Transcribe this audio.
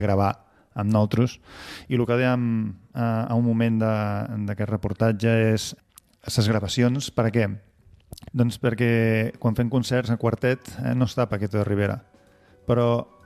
gravar amb nosaltres. I el que dèiem a un moment d'aquest reportatge és les gravacions. Per a què? Doncs perquè quan fem concerts a quartet no està Paquito de Rivera, però